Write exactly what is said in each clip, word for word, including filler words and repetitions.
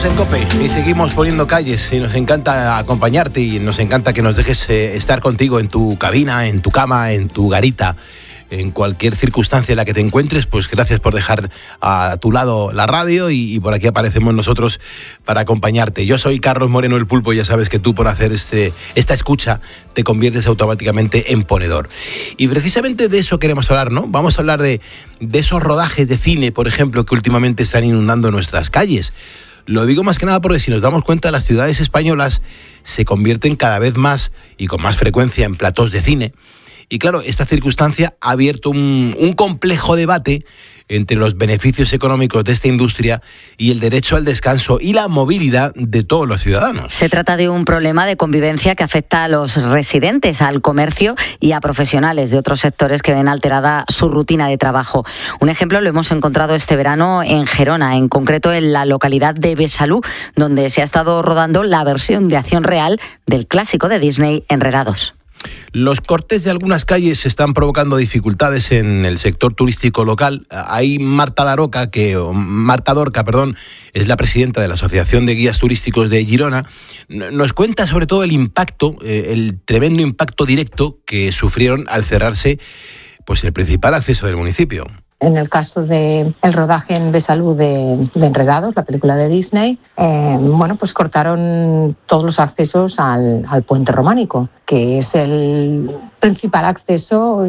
En COPE y seguimos poniendo calles y nos encanta acompañarte y nos encanta que nos dejes eh, estar contigo en tu cabina, en tu cama, en tu garita, en cualquier circunstancia en la que te encuentres. Pues gracias por dejar a tu lado la radio y, y por aquí aparecemos nosotros para acompañarte. Yo soy Carlos Moreno el Pulpo y ya sabes que tú por hacer este, esta escucha te conviertes automáticamente en ponedor. Y precisamente de eso queremos hablar, ¿no? Vamos a hablar de, de esos rodajes de cine, por ejemplo, que últimamente están inundando nuestras calles. Lo digo más que nada porque si nos damos cuenta, las ciudades españolas se convierten cada vez más y con más frecuencia en platós de cine. Y claro, esta circunstancia ha abierto un, un complejo debate entre los beneficios económicos de esta industria y el derecho al descanso y la movilidad de todos los ciudadanos. Se trata de un problema de convivencia que afecta a los residentes, al comercio y a profesionales de otros sectores que ven alterada su rutina de trabajo. Un ejemplo lo hemos encontrado este verano en Gerona, en concreto en la localidad de Besalú, donde se ha estado rodando la versión de acción real del clásico de Disney, Enredados. Los cortes de algunas calles están provocando dificultades en el sector turístico local. Hay Marta Daroca, que Marta Dorca, perdón, es la presidenta de la Asociación de Guías Turísticos de Girona. Nos cuenta sobre todo el impacto, el tremendo impacto directo que sufrieron al cerrarse pues el principal acceso del municipio. En el caso del rodaje en Besalú de, de Enredados, la película de Disney, eh, bueno, pues cortaron todos los accesos al, al puente románico, que es el principal acceso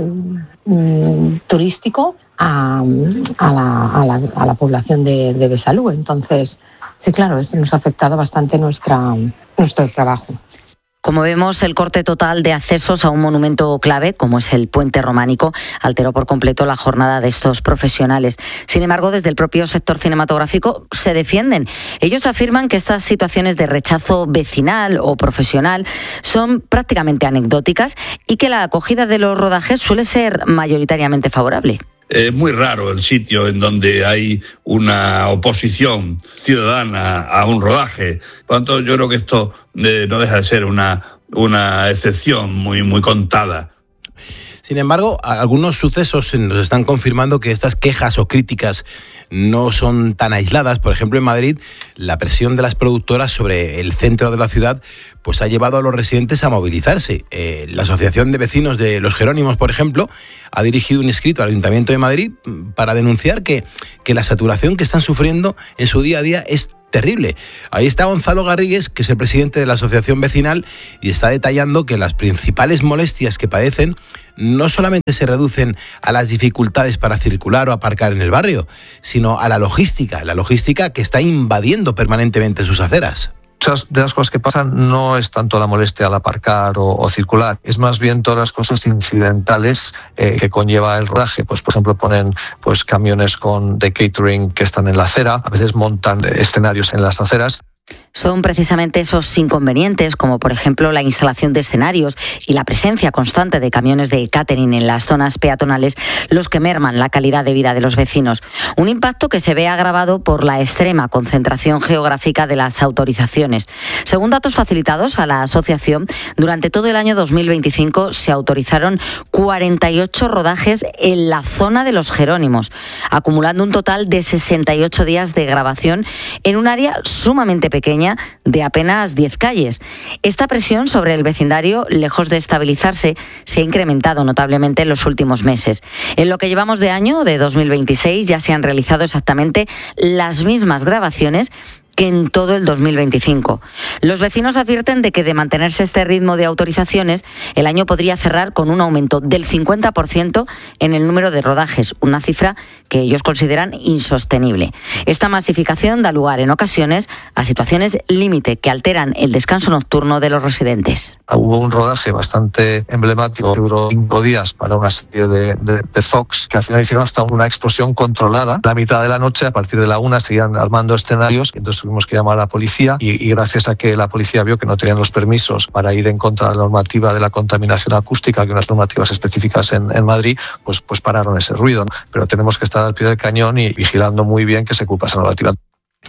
mm, turístico a, a, la, a, la, a la población de, de Besalú. Entonces, sí, claro, esto nos ha afectado bastante nuestra, nuestro trabajo. Como vemos, el corte total de accesos a un monumento clave, como es el puente románico, alteró por completo la jornada de estos profesionales. Sin embargo, desde el propio sector cinematográfico se defienden. Ellos afirman que estas situaciones de rechazo vecinal o profesional son prácticamente anecdóticas y que la acogida de los rodajes suele ser mayoritariamente favorable. Es muy raro el sitio en donde hay una oposición ciudadana a un rodaje. Por lo tanto, yo creo que esto eh, no deja de ser una, una excepción muy, muy contada. Sin embargo, algunos sucesos nos están confirmando que estas quejas o críticas no son tan aisladas. Por ejemplo, en Madrid, la presión de las productoras sobre el centro de la ciudad pues ha llevado a los residentes a movilizarse. Eh, la Asociación de Vecinos de Los Jerónimos, por ejemplo, ha dirigido un escrito al Ayuntamiento de Madrid para denunciar que, que la saturación que están sufriendo en su día a día es terrible. Ahí está Gonzalo Garrigues, que es el presidente de la asociación vecinal, y está detallando que las principales molestias que padecen no solamente se reducen a las dificultades para circular o aparcar en el barrio, sino a la logística, la logística que está invadiendo permanentemente sus aceras. Muchas de las cosas que pasan no es tanto la molestia al aparcar o, o circular, es más bien todas las cosas incidentales eh, que conlleva el rodaje. Pues, por ejemplo, ponen pues camiones con de catering que están en la acera, a veces montan escenarios en las aceras. Son precisamente esos inconvenientes, como por ejemplo la instalación de escenarios y la presencia constante de camiones de catering en las zonas peatonales, los que merman la calidad de vida de los vecinos. Un impacto que se ve agravado por la extrema concentración geográfica de las autorizaciones. Según datos facilitados a la asociación, durante todo el año dos mil veinticinco se autorizaron cuarenta y ocho rodajes en la zona de Los Jerónimos, acumulando un total de sesenta y ocho días de grabación en un área sumamente pequeña de apenas diez calles. Esta presión sobre el vecindario, lejos de estabilizarse, se ha incrementado notablemente en los últimos meses. En lo que llevamos de año, de dos mil veintiséis, ya se han realizado exactamente las mismas grabaciones que en todo el dos mil veinticinco. Los vecinos advierten de que de mantenerse este ritmo de autorizaciones, el año podría cerrar con un aumento del cincuenta por ciento en el número de rodajes, una cifra que ellos consideran insostenible. Esta masificación da lugar en ocasiones a situaciones límite que alteran el descanso nocturno de los residentes. Hubo un rodaje bastante emblemático que duró cinco días para una serie de, de, de Fox, que al final hicieron hasta una explosión controlada. A la mitad de la noche, a partir de la una, seguían armando escenarios, entonces tuvimos que llamar a la policía y, y gracias a que la policía vio que no tenían los permisos para ir en contra de la normativa de la contaminación acústica, que unas normativas específicas en, en Madrid, pues, pues pararon ese ruido. Pero tenemos que estar al pie del cañón y vigilando muy bien que se cumpla esa normativa.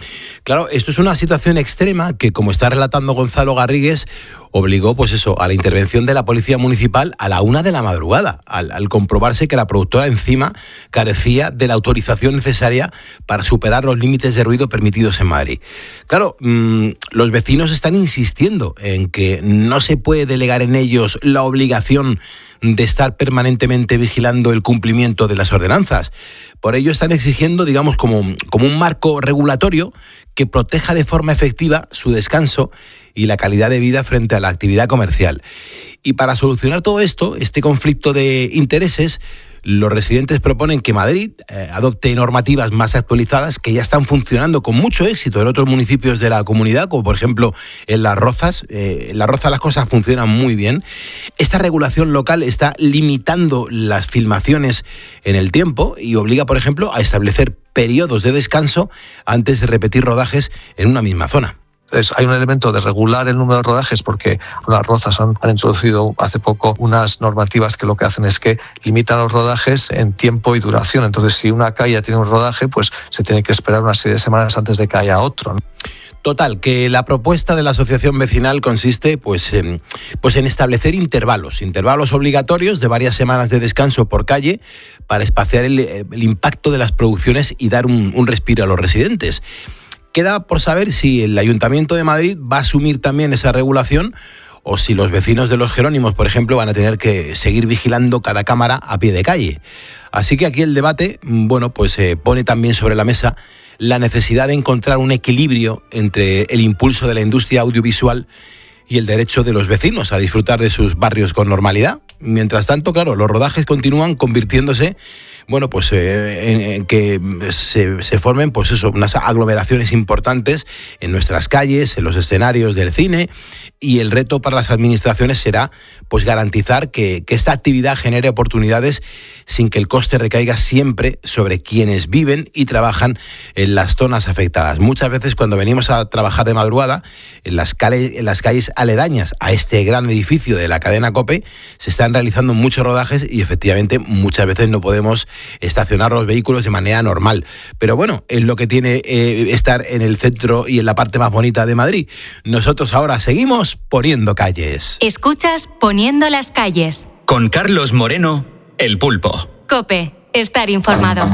Claro, esto es una situación extrema que, como está relatando Gonzalo Garrigues, obligó, pues eso, a la intervención de la Policía Municipal a la una de la madrugada, al, al comprobarse que la productora encima carecía de la autorización necesaria para superar los límites de ruido permitidos en Madrid. Claro, mmm, los vecinos están insistiendo en que no se puede delegar en ellos la obligación de estar permanentemente vigilando el cumplimiento de las ordenanzas. Por ello están exigiendo, digamos, como, como un marco regulatorio que proteja de forma efectiva su descanso y la calidad de vida frente a la actividad comercial. Y para solucionar todo esto, este conflicto de intereses, los residentes proponen que Madrid eh, adopte normativas más actualizadas que ya están funcionando con mucho éxito en otros municipios de la comunidad, como por ejemplo en Las Rozas. Eh, en Las Rozas las cosas funcionan muy bien. Esta regulación local está limitando las filmaciones en el tiempo y obliga, por ejemplo, a establecer periodos de descanso antes de repetir rodajes en una misma zona. Es, hay un elemento de regular el número de rodajes porque Las Rozas han, han introducido hace poco unas normativas que lo que hacen es que limitan los rodajes en tiempo y duración. Entonces, si una calle tiene un rodaje, pues se tiene que esperar una serie de semanas antes de que haya otro, ¿no? Total, que la propuesta de la asociación vecinal consiste pues en, pues en establecer intervalos, intervalos obligatorios de varias semanas de descanso por calle para espaciar el, el impacto de las producciones y dar un, un respiro a los residentes. Queda por saber si el Ayuntamiento de Madrid va a asumir también esa regulación o si los vecinos de los Jerónimos, por ejemplo, van a tener que seguir vigilando cada cámara a pie de calle. Así que aquí el debate, bueno, pues eh, pone también sobre la mesa la necesidad de encontrar un equilibrio entre el impulso de la industria audiovisual y el derecho de los vecinos a disfrutar de sus barrios con normalidad. Mientras tanto, claro, los rodajes continúan convirtiéndose, bueno, pues eh, en, en que se, se formen, pues eso, unas aglomeraciones importantes en nuestras calles, en los escenarios del cine, y el reto para las administraciones será, pues, garantizar que, que esta actividad genere oportunidades sin que el coste recaiga siempre sobre quienes viven y trabajan en las zonas afectadas. Muchas veces cuando venimos a trabajar de madrugada, en las calles, en las calles aledañas a este gran edificio de la cadena COPE, se están realizando muchos rodajes y efectivamente muchas veces no podemos estacionar los vehículos de manera normal. Pero bueno, es lo que tiene eh, estar en el centro y en la parte más bonita de Madrid. Nosotros ahora seguimos poniendo calles. Escuchas Poniendo las calles. Con Carlos Moreno, El Pulpo. COPE, estar informado.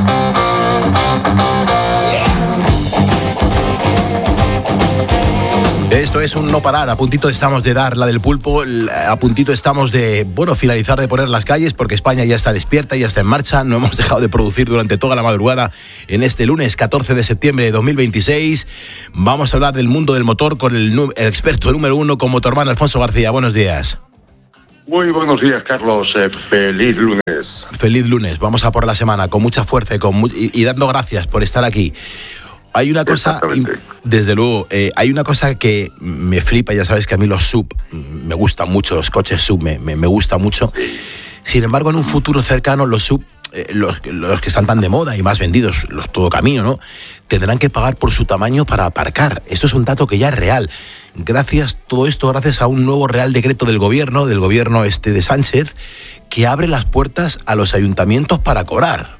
Esto es un no parar, a puntito estamos de dar la del Pulpo, a puntito estamos de, bueno, finalizar de poner las calles porque España ya está despierta, ya está en marcha, no hemos dejado de producir durante toda la madrugada en este lunes catorce de septiembre de dos mil veintiséis. Vamos a hablar del mundo del motor con el, el experto número uno, con Motorman, Alfonso García. Buenos días. Muy buenos días, Carlos. Eh, feliz lunes. Feliz lunes. Vamos a por la semana con mucha fuerza y, con mu- y, y dando gracias por estar aquí. Hay una cosa, desde luego, eh, hay una cosa que me flipa, ya sabes que a mí los sub, me gustan mucho, los coches sub, me, me, me gustan mucho. Sin embargo, en un futuro cercano, los sub, eh, los, los que están tan de moda y más vendidos, los todo camino, ¿no?, tendrán que pagar por su tamaño para aparcar. Esto es un dato que ya es real. Gracias, todo esto gracias a un nuevo Real Decreto del gobierno, del gobierno este de Sánchez, que abre las puertas a los ayuntamientos para cobrar.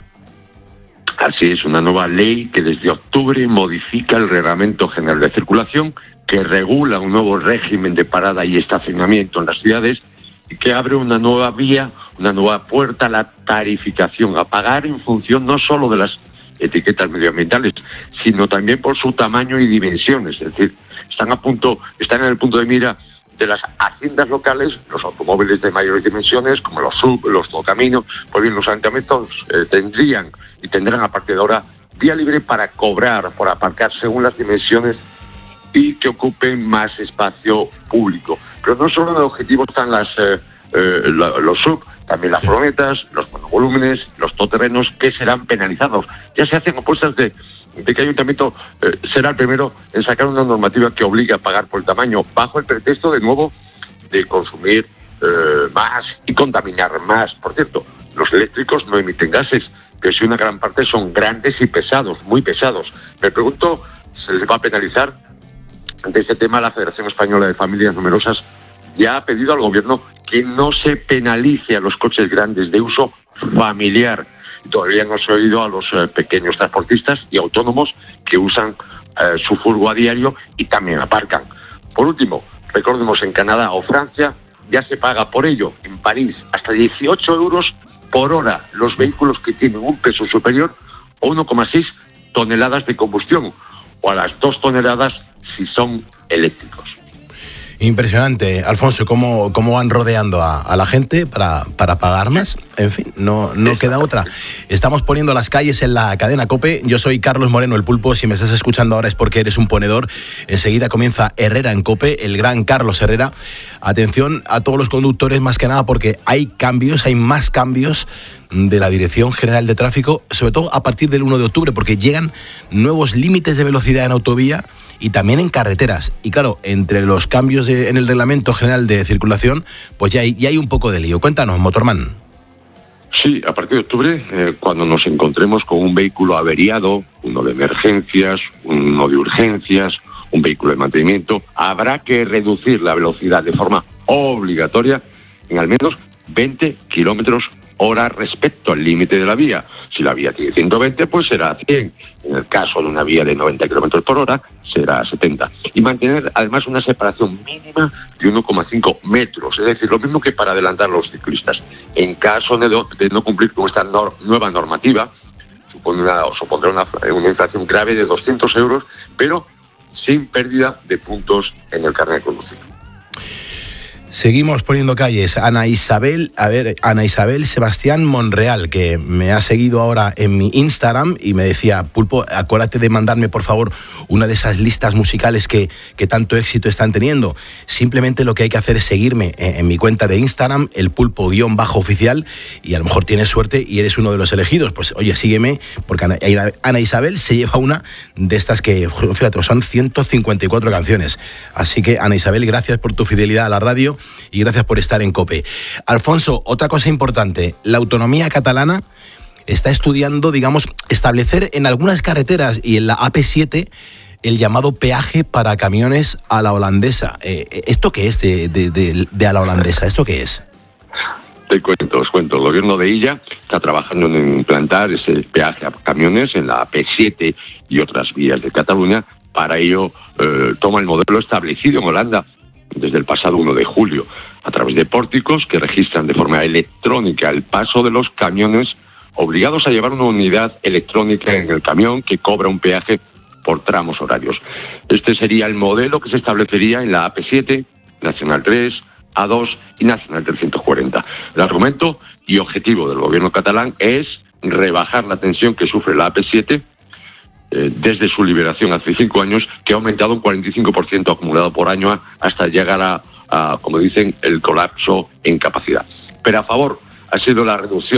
Así es, una nueva ley que desde octubre modifica el Reglamento General de Circulación, que regula un nuevo régimen de parada y estacionamiento en las ciudades y que abre una nueva vía, una nueva puerta a la tarificación, a pagar en función no solo de las etiquetas medioambientales, sino también por su tamaño y dimensiones. Es decir, están a punto, están en el punto de mira de las haciendas locales, los automóviles de mayores dimensiones, como los sub, los tocaminos. Pues bien, los ayuntamientos eh, tendrían y tendrán a partir de ahora vía libre para cobrar por aparcar según las dimensiones y que ocupen más espacio público. Pero no solo en el objetivo están las, eh, eh, la, los sub, también las furgonetas, los monovolúmenes, los todoterrenos, que serán penalizados. Ya se hacen apuestas de de que el ayuntamiento eh, será el primero en sacar una normativa que obligue a pagar por el tamaño, bajo el pretexto, de nuevo, de consumir eh, más y contaminar más. Por cierto, los eléctricos no emiten gases, pero sí una gran parte son grandes y pesados, muy pesados. Me pregunto, ¿se les va a penalizar? Ante este tema, la Federación Española de Familias Numerosas ya ha pedido al gobierno que no se penalice a los coches grandes de uso familiar. Todavía no se ha oído a los eh, pequeños transportistas y autónomos que usan eh, su furgo a diario y también aparcan. Por último, recordemos, en Canadá o Francia ya se paga por ello. En París, hasta dieciocho euros por hora los vehículos que tienen un peso superior a uno coma seis toneladas de combustión, o a las dos toneladas si son eléctricos. Impresionante, Alfonso, cómo, cómo van rodeando a, a la gente para, para pagar más. En fin, no, no queda otra. Estamos poniendo las calles en la cadena COPE. Yo soy Carlos Moreno, el Pulpo. Si me estás escuchando ahora es porque eres un ponedor. Enseguida comienza Herrera en COPE, el gran Carlos Herrera. Atención a todos los conductores, más que nada porque hay cambios, hay más cambios de la Dirección General de Tráfico, sobre todo a partir del uno de octubre, porque llegan nuevos límites de velocidad en autovía y también en carreteras. Y claro, entre los cambios de, en el Reglamento General de Circulación, pues ya hay, ya hay un poco de lío. Cuéntanos, Motorman. Sí, a partir de octubre, eh, cuando nos encontremos con un vehículo averiado, uno de emergencias, uno de urgencias, un vehículo de mantenimiento, habrá que reducir la velocidad de forma obligatoria en al menos veinte kilómetros hora respecto al límite de la vía. Si la vía tiene ciento veinte, pues será cien. En el caso de una vía de noventa kilómetros por hora, será setenta. Y mantener además una separación mínima de uno coma cinco metros, es decir, lo mismo que para adelantar a los ciclistas. En caso de, do, de no cumplir con esta nor, nueva normativa, supone una, o supondrá una, una infracción grave de doscientos euros, pero sin pérdida de puntos en el carnet de conducir. Seguimos poniendo calles. Ana Isabel, a ver, Ana Isabel Sebastián Monreal, que me ha seguido ahora en mi Instagram y me decía, Pulpo, acuérdate de mandarme por favor una de esas listas musicales que, que tanto éxito están teniendo. Simplemente lo que hay que hacer es seguirme en, en mi cuenta de Instagram, el pulpo guión bajo oficial, y a lo mejor tienes suerte y eres uno de los elegidos. Pues oye, sígueme, porque Ana, Ana Isabel se lleva una de estas que, fíjate, son ciento cincuenta y cuatro canciones. Así que, Ana Isabel, gracias por tu fidelidad a la radio y gracias por estar en COPE. Alfonso, otra cosa importante, la autonomía catalana está estudiando, digamos, establecer en algunas carreteras y en la A P siete el llamado peaje para camiones a la holandesa. Eh, ¿Esto qué es de, de, de, de a la holandesa? ¿Esto qué es? Te cuento, os cuento. El gobierno de Illa está trabajando en implantar ese peaje a camiones en la A P siete y otras vías de Cataluña. Para ello, eh, toma el modelo establecido en Holanda desde el pasado uno de julio, a través de pórticos que registran de forma electrónica el paso de los camiones, obligados a llevar una unidad electrónica en el camión que cobra un peaje por tramos horarios. Este sería el modelo que se establecería en la A P siete, Nacional tres, A dos y Nacional trescientos cuarenta. El argumento y objetivo del gobierno catalán es rebajar la tensión que sufre la A P siete desde su liberación hace cinco años, que ha aumentado un cuarenta y cinco por ciento acumulado por año hasta llegar a, a, como dicen, el colapso en capacidad. Pero a favor ha sido la reducción